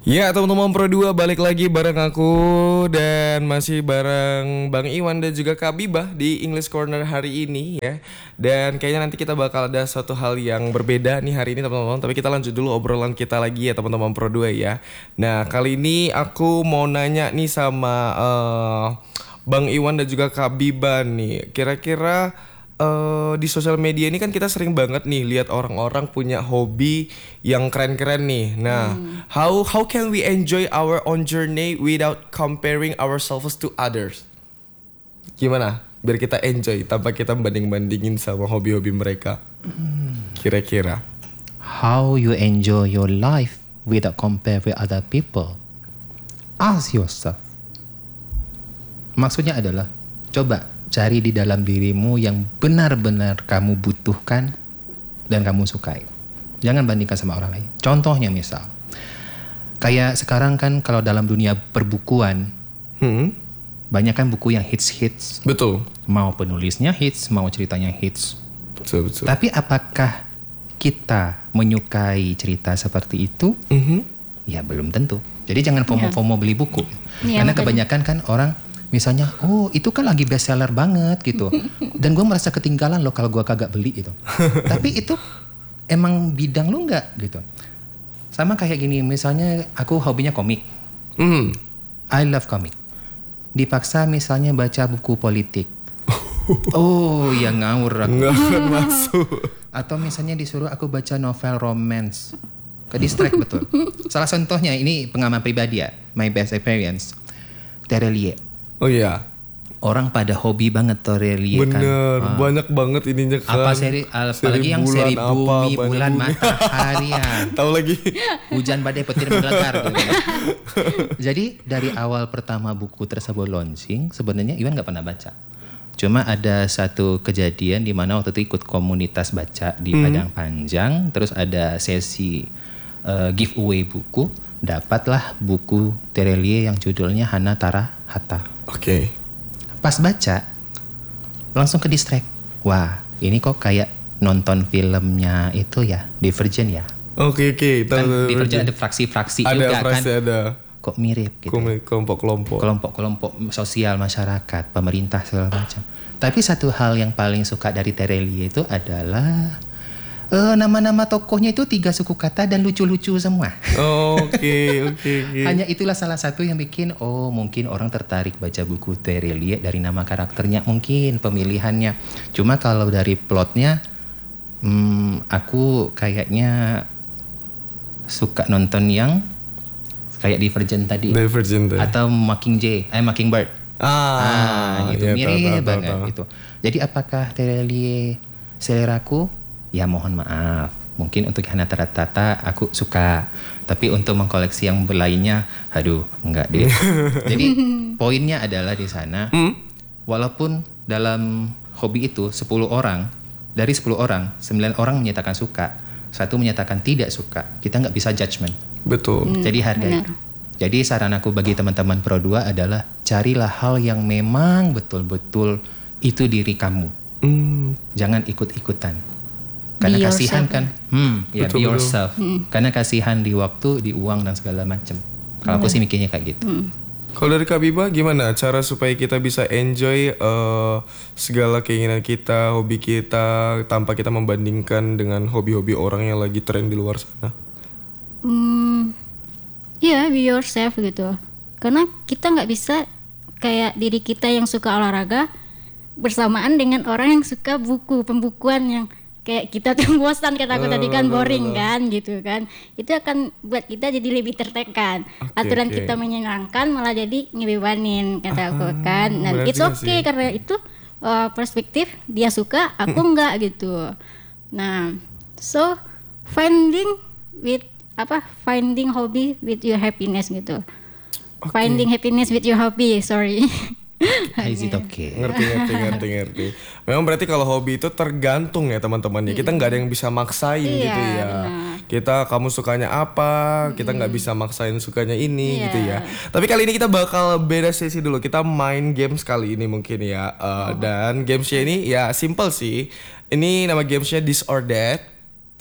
Ya teman-teman Pro 2 balik lagi bareng aku dan masih bareng Bang Iwan dan juga Kak Bibah di English Corner hari ini ya. Dan kayaknya nanti kita bakal ada suatu hal yang berbeda nih hari ini teman-teman. Tapi kita lanjut dulu obrolan kita lagi ya teman-teman Pro 2 ya. Nah kali ini aku mau nanya nih sama Bang Iwan dan juga Kak Bibah nih. Kira-kira di sosial media ini kan kita sering banget nih lihat orang-orang punya hobi yang keren-keren nih. Nah, how can we enjoy our own journey without comparing ourselves to others? Gimana? Biar kita enjoy tanpa kita banding-bandingin sama hobi-hobi mereka. Kira-kira. How you enjoy your life without compare with other people? Ask yourself. Maksudnya adalah, coba cari di dalam dirimu yang benar-benar kamu butuhkan dan kamu sukai. Jangan bandingkan sama orang lain. Contohnya misal, kayak sekarang kan kalau dalam dunia perbukuan, banyak kan buku yang hits-hits. Betul. Mau penulisnya hits, mau ceritanya hits. Betul. Tapi apakah kita menyukai cerita seperti itu? Ya belum tentu. Jadi jangan FOMO-FOMO beli buku. Karena kebanyakan kan orang misalnya, oh itu kan lagi best seller banget gitu. Dan gue merasa ketinggalan loh kalau gue kagak beli gitu. Tapi itu emang bidang lu gak gitu. Sama kayak gini, misalnya aku hobinya komik. I love komik. Dipaksa misalnya baca buku politik. Oh ya ngawur aku. Nggak akan masuk. Atau misalnya disuruh aku baca novel romance. Ke distract betul. Salah contohnya ini pengalaman pribadi ya. My best experience. Terelie. Oh iya. Orang pada hobi banget Terelie kan. Bener, banyak banget ininya kan. Apa apalagi yang bulan, seri bumi, bulan, matahari ya. Tahu lagi. Hujan badai petir melegar gitu. Jadi dari awal pertama buku tersebut launching, sebenarnya Iwan nggak pernah baca. Cuma ada satu kejadian di mana waktu itu ikut komunitas baca di Padang Panjang, terus ada sesi giveaway buku, dapatlah buku Terelie yang judulnya Hana Tara Hatta. Oke. Pas baca, langsung ke distract. Wah, ini kok kayak nonton filmnya itu ya, Divergent ya. Oke. Kan Divergent ada fraksi-fraksi ada juga fraksi, kan. ada. Kok mirip gitu. Kelompok-kelompok. Kelompok-kelompok sosial masyarakat, pemerintah segala macam. Tapi satu hal yang paling suka dari Terelie itu adalah nama-nama tokohnya itu 3 suku kata dan lucu-lucu semua. Oke. Hanya itulah salah satu yang bikin mungkin orang tertarik baca buku Terelie dari nama karakternya, mungkin pemilihannya. Cuma kalau dari plotnya, aku kayaknya suka nonton yang kayak Divergent tadi. Atau Mockingbird. Itu mirip banget gitu. Jadi apakah Terelie seleraku? Ya mohon maaf, mungkin untuk Hana Tara Hatta aku suka, tapi untuk mengkoleksi yang lainnya, aduh enggak deh. Jadi poinnya adalah di sana, walaupun dalam hobi itu 10 orang, dari 10 orang, 9 orang menyatakan suka, 1 menyatakan tidak suka, kita nggak bisa judgement. Betul. Jadi hargai. Jadi saran aku bagi teman-teman Pro 2 adalah carilah hal yang memang betul-betul itu diri kamu. Jangan ikut-ikutan. Karena be kasihan yourself, kan, be yourself. Karena kasihan di waktu, di uang dan segala macam. Kalau aku sih mikirnya kayak gitu. Kalau dari Kak Bibah gimana cara supaya kita bisa enjoy segala keinginan kita, hobi kita tanpa kita membandingkan dengan hobi-hobi orang yang lagi tren di luar sana? Ya, be yourself gitu. Karena kita nggak bisa kayak diri kita yang suka olahraga bersamaan dengan orang yang suka pembukuan yang kayak kita tuh bosan, kata aku tadi kan boring kan gitu kan. Itu akan buat kita jadi lebih tertekan. Aturan kita menyenangkan malah jadi ngebebanin, kata aku kan. Dan it's okay karena itu perspektif dia suka, aku enggak gitu. Nah, so finding hobby with your happiness gitu. Finding happiness with your hobby, sorry. Is it okay? Ngerti. Memang berarti kalau hobi itu tergantung ya teman-teman ya. Kita nggak ada yang bisa maksain gitu ya. Benar. Kamu sukanya apa? Kita nggak bisa maksain sukanya ini gitu ya. Tapi kali ini kita bakal beda sesi dulu. Kita main games kali ini mungkin ya. Dan gamesnya ini ya simple sih. Ini nama gamesnya This or That.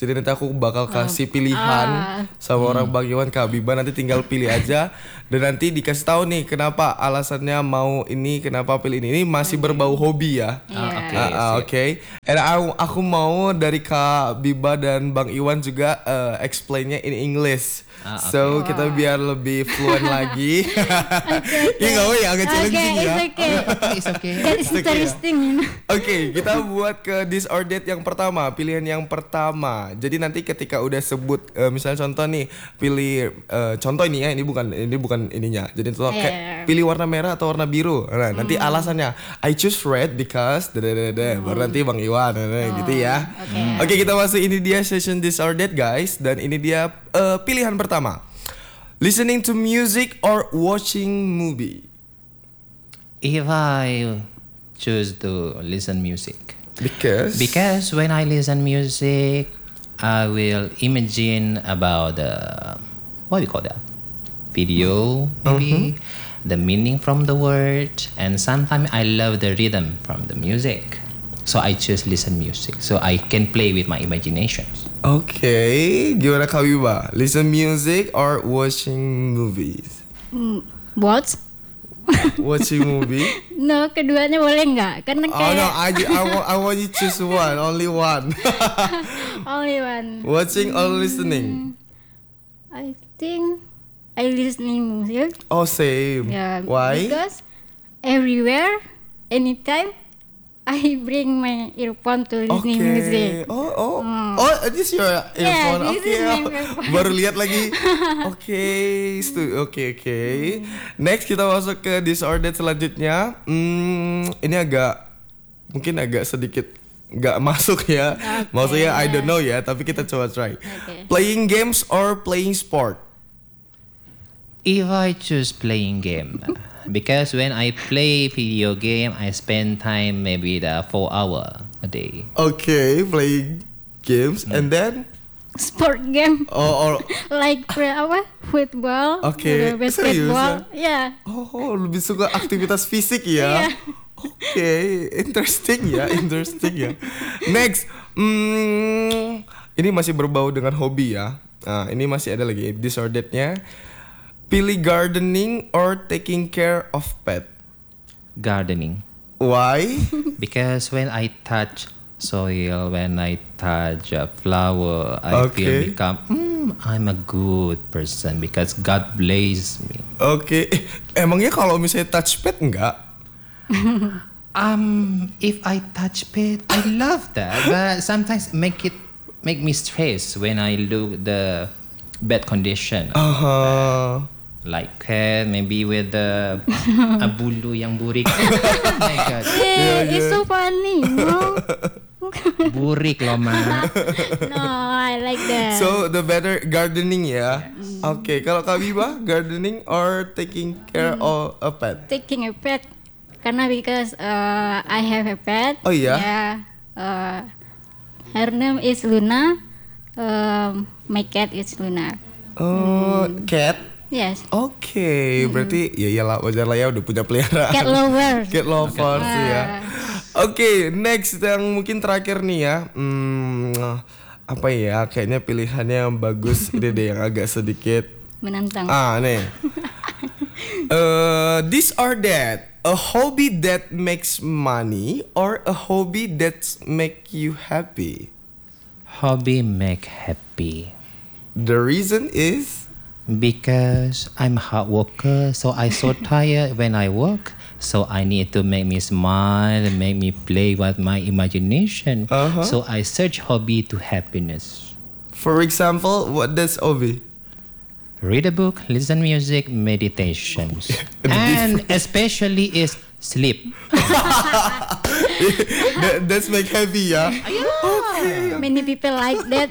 Jadi nanti aku bakal kasih pilihan sama orang Bang Iwan, Kak Biba, nanti tinggal pilih aja. Dan nanti dikasih tahu nih kenapa alasannya mau ini, kenapa pilih ini. Ini masih berbau hobi ya. Oke. And aku mau dari Kak Biba dan Bang Iwan juga explainnya in English. So kita biar lebih fluent lagi. Ini nggak mau ya, agak challenging ya. It's okay. It's interesting. Oke, kita buat ke this or that yang pertama, pilihan yang pertama. Jadi nanti ketika udah sebut misalnya contoh nih, pilih contoh ini ya, ini bukan ininya. Jadi contoh kayak pilih warna merah atau warna biru. Nah, nanti alasannya I choose red because baru nanti Bang Iwan gitu ya. Oke, kita masuk, ini dia session this or that guys, dan ini dia pilihan pertama. Listening to music or watching movie? If I choose to listen music. Because when I listen music, I will imagine about what we call that, video maybe, the meaning from the word, and sometimes I love the rhythm from the music. So I choose listen music, so I can play with my imaginations. Okay, gimana Kak Wiba? Listen music or watching movies? What? Watching movie? No, keduanya boleh nggak? Karena kayak I want you choose one, only one. only one. Watching or listening? I think I listening music. Oh, same. Yeah. Why? Because everywhere, anytime, I bring my earphone to listening music. Oh, this your earphone. This is my earphone. Baru lihat lagi. Oke. Next kita masuk ke this or that selanjutnya. Ini mungkin agak sedikit nggak masuk ya. Maksudnya I don't know ya, tapi kita coba try. Playing games or playing sport? If I choose playing game, because when I play video game, I spend time maybe 4 hours a day. Okay, playing games and then Sport game. or Like football, okay, basketball. Serius? Yeah. Oh, lebih suka aktivitas fisik ya. Oke, interesting ya. Next, ini masih berbau dengan hobi ya. Nah, ini masih ada lagi this or that-nya. Pilih gardening or taking care of pet? Gardening. Why? Because when I touch soil, when I touch a flower, I feel I'm a good person because God bless me. Oke. Emangnya kalau misalnya touch pet enggak? If I touch pet, I love that, but sometimes make me stress when I look the bad condition. Like cat, maybe with the bulu yang burik. Oh my God. It's so funny, no? Burik loh, Ma. No, I like that. So the better gardening ya. Oke, kalau Kak Biba, gardening or taking care of a pet? Taking a pet, karena because I have a pet. Oh iya? Yeah. Her name is Luna. My cat is Luna. Oh, cat? Yes. Oke, berarti ya iyalah, wajar lah ya udah punya peliharaan. Cat lovers. Cat lovers ya. Oke, next yang mungkin terakhir nih ya. Apa ya? Kayaknya pilihannya yang bagus. Ini deh yang agak sedikit menantang. Nih. This or that, a hobby that makes money or a hobby that make you happy? Hobby make happy. The reason is? Because I'm a hard worker, so I so tired when I work. So I need to make me smile, make me play with my imagination. So I search hobby to happiness. For example, what does hobby? Read a book, listen music, meditations. And especially is sleep. That's make happy ya. Okay. Many people like that.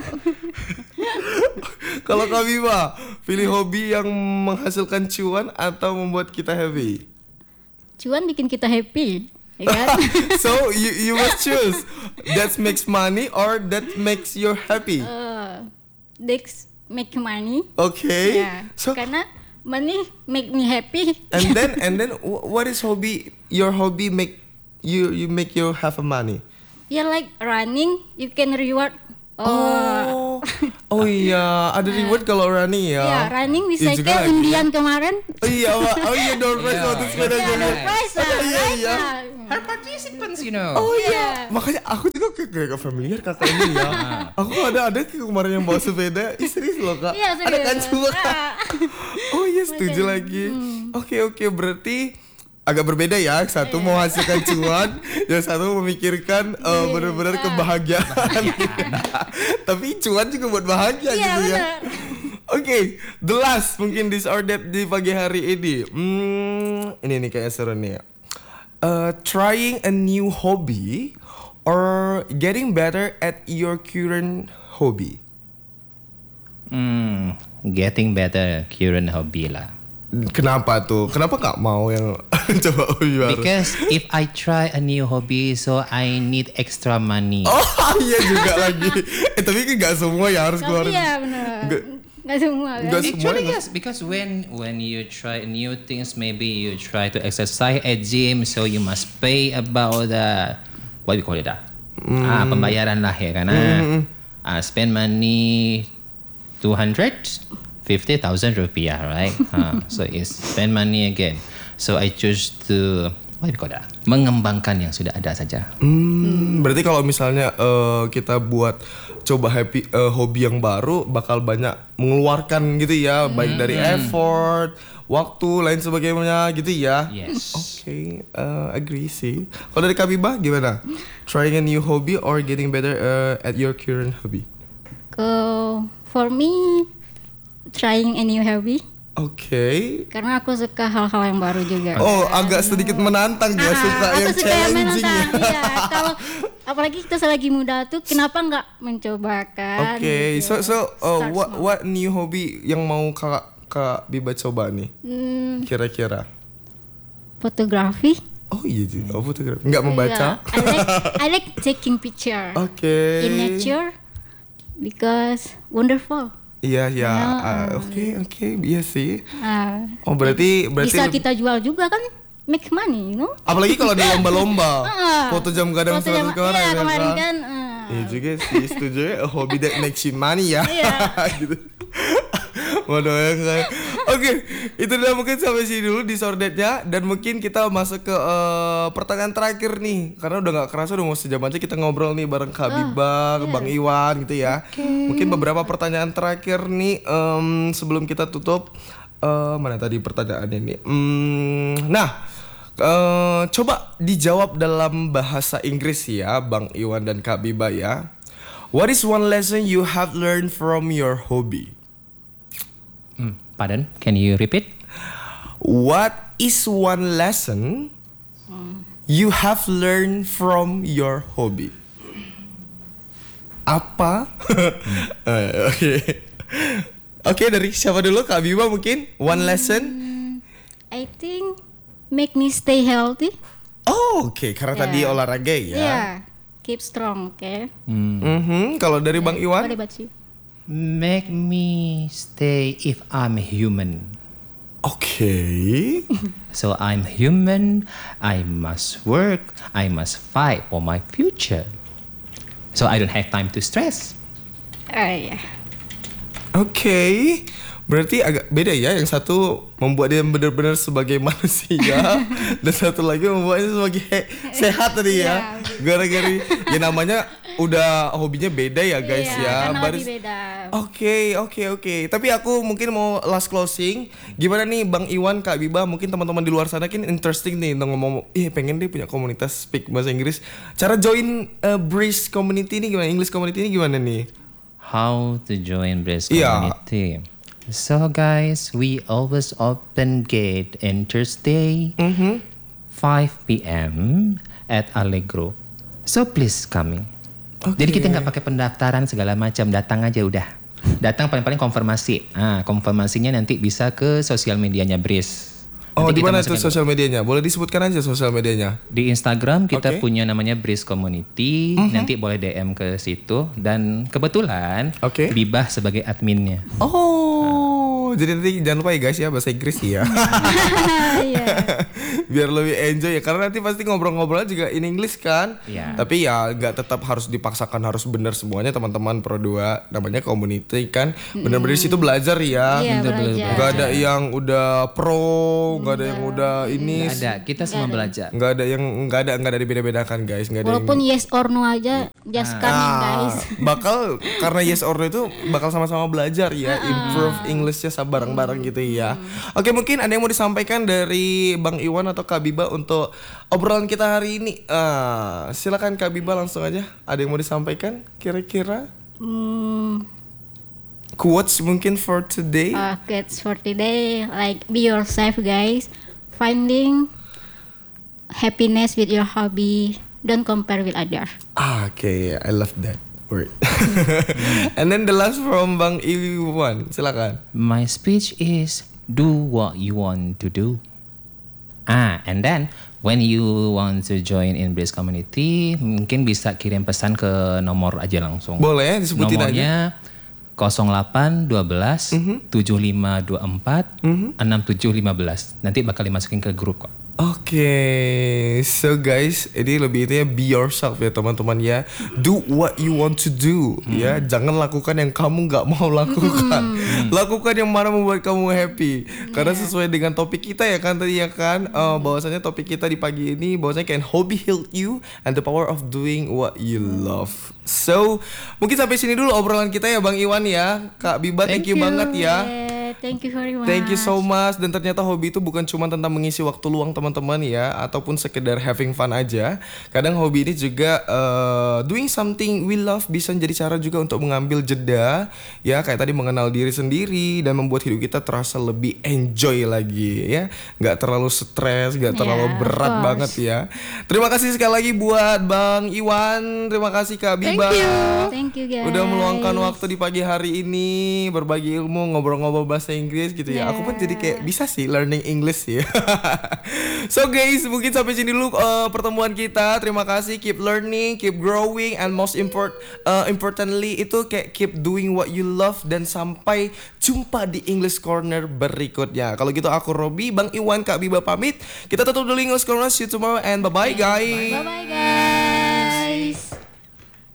Kalau kami mah pilih hobi yang menghasilkan cuan atau membuat kita happy? Cuan bikin kita happy, ya kan? So you must choose. That makes money or that makes you happy? That make money. Okay. Yeah. So karena money make me happy. And then what is hobby? Your hobby make you have a money? Yeah, like running, you can reward Oh iya, ada reward kalau running ya. Iya, running bisa kayak undian kemarin. Oh iya, door prize waktu sepeda gunung. Door prize Iya. Her participants, you know. Oh iya, makanya aku juga kayak familiar kakak ini ya. Aku ada kemarin yang bawa sepeda, serius loh kak. Iya, serius. Ada kan cuma. Oh iya, setuju lagi. Oke, berarti agak berbeda ya. Satu mau hasilkan cuan, yang satu memikirkan benar-benar kebahagiaan. Tapi cuan juga buat bahagia gitu ya. Oke, the last mungkin this or that di pagi hari ini. Ini nih kayak seru nih. Trying a new hobby or getting better at your current hobby. Getting better current hobby lah. Kenapa tuh? Kenapa gak mau yang coba hobi baru? Because if I try a new hobby, so I need extra money. Oh iya juga lagi. Tapi kan gak semua ya harus keluar. Tapi ya benar. Gak semua kan? Actually yes, because when you try new things, maybe you try to exercise at gym, so you must pay about the what we call it pembayaran lah ya kan. Spend money 250,000 rupiah, right? So it's spend money again. So I choose to mengembangkan yang sudah ada saja. Berarti kalau misalnya kita buat coba hobi yang baru, bakal banyak mengeluarkan gitu ya, baik dari effort, waktu, lain sebagainya gitu ya. Yes. Okay, agree sih. Kalau dari Kak Bibah gimana? Trying a new hobby or getting better at your current hobby? For me, trying a new hobby. Oke. Karena aku suka hal-hal yang baru juga. Oh, agak sedikit menantang ya, suka yang challenging ya. Iya, kalau apalagi kita selagi muda tuh, kenapa nggak mencoba kan? Oke, so what new hobby yang mau Kak Biba coba nih? Kira-kira? Fotografi. Oh iya, fotografi. Nggak membaca? I like taking picture. Oke. In nature, because wonderful. Iya, oke, iya sih. Oh berarti bisa kita jual juga kan, make money, you know? Apalagi kalau di lomba-lomba, foto jam gadang 100 orang. Iya, kemarin kan. Iya juga sih, setuju ya, a hobby that makes you money ya. Gitu. Waduh ya kan. Oke, itu udah mungkin sampai sini dulu di sordetnya, dan mungkin kita masuk ke pertanyaan terakhir nih, karena udah nggak kerasa udah mau sejam aja kita ngobrol nih bareng Kak Biba, Bang Iwan gitu ya. Mungkin beberapa pertanyaan terakhir nih sebelum kita tutup. Mana tadi pertanyaannya nih? Coba dijawab dalam bahasa Inggris ya, Bang Iwan dan Kak Biba ya. What is one lesson you have learned from your hobby? Pardon, can you repeat? What is one lesson you have learned from your hobby? Apa? Oke, dari siapa dulu? Kak Biba mungkin? One lesson? I think make me stay healthy. Oh, oke. Karena tadi olahraga ya? Yeah, keep strong, okay? Kalau dari Bang Iwan? What about you? Make me stay if I'm human. Okay. So I'm human, I must work, I must fight for my future. So I don't have time to stress. Yeah. Okay. Berarti agak beda ya, yang satu membuat dia benar-benar sebagai manusia dan satu lagi membuatnya sebagai sehat tadi ya. Gara-gara ya namanya udah hobinya beda ya guys ya. Karena beda. Oke. Tapi aku mungkin mau last closing. Gimana nih Bang Iwan, Kak Biba, mungkin teman-teman di luar sana kan interesting nih ngomong, pengen deh punya komunitas speak bahasa Inggris. Cara join Breeze community ini gimana? English community ini gimana nih? How to join Breeze community? So guys, we always open gate on Thursday 5 p.m. at Allegro. So please coming. Jadi kita nggak pakai pendaftaran segala macam, datang aja udah. Datang paling-paling konfirmasi. Konfirmasinya nanti bisa ke sosial medianya Breeze. Oh, di mana tuh sosial medianya? Boleh disebutkan aja sosial medianya. Di Instagram kita punya namanya Breeze Community. Nanti boleh DM ke situ. Dan kebetulan Bibah sebagai adminnya. Oh, jadi nanti jangan lupa ya guys ya bahasa Inggris ya. Iya. Biar lebih enjoy ya, karena nanti pasti ngobrol-ngobrolnya juga in English kan. Tapi ya nggak tetap harus dipaksakan harus benar semuanya teman-teman Pro 2, namanya community kan. Bener-bener di situ belajar ya. Iya, belajar. Gak ada yang udah pro, gak ada yang udah ini. Nggak ada, kita semua belajar. Nggak ada yang nggak ada dibeda-bedakan guys. Nggak ada Walaupun yang, yes or no aja, just coming guys. bakal karena yes or no itu bakal sama-sama belajar ya, improve Englishnya bareng-bareng gitu ya. Oke, mungkin ada yang mau disampaikan dari Bang Iwan atau Kak Biba untuk obrolan kita hari ini. Silakan Kak Biba langsung aja. Ada yang mau disampaikan kira-kira? Quotes mungkin for today. Quotes for today, like be yourself guys, finding happiness with your hobby, don't compare with others. Okay, I love that word. And then the last from Bang Iwan, silakan. My speech is do what you want to do. And then when you want to join in Bliss Community, mungkin bisa kirim pesan ke nomor aja langsung. Boleh disebutin nomornya aja. 0812 7524 6715. Nanti bakal dimasukin ke grup kok. Oke, so guys, ini lebih itu ya, be yourself ya teman-teman ya. Do what you want to do ya. Jangan lakukan yang kamu nggak mau lakukan. Lakukan yang mana membuat kamu happy. Karena sesuai dengan topik kita ya kan tadi ya kan, bahwasanya topik kita di pagi ini bahwasanya can hobby heal you and the power of doing what you love. So mungkin sampai sini dulu obrolan kita ya Bang Iwan ya. Kak Biba, thank you banget ya. Thank you very much. Thank you so much. Dan ternyata hobi itu bukan cuma tentang mengisi waktu luang teman-teman ya, ataupun sekedar having fun aja. Kadang hobi ini juga doing something we love bisa menjadi cara juga untuk mengambil jeda ya, kayak tadi mengenal diri sendiri dan membuat hidup kita terasa lebih enjoy lagi ya, nggak terlalu stres, nggak terlalu berat banget ya. Terima kasih sekali lagi buat Bang Iwan, terima kasih Kak Biba. Thank you guys. Udah meluangkan waktu di pagi hari ini berbagi ilmu, ngobrol-ngobrol bahasa Inggris gitu ya. Aku pun jadi kayak bisa sih learning English ya. So guys, mungkin sampai sini dulu pertemuan kita. Terima kasih, keep learning, keep growing, and most importantly itu kayak keep doing what you love. Dan sampai jumpa di English Corner berikutnya. Kalau gitu aku Robi, Bang Iwan, Kak Biba pamit. Kita tutup dulu English Corner. See you tomorrow and bye bye guys. Bye bye guys.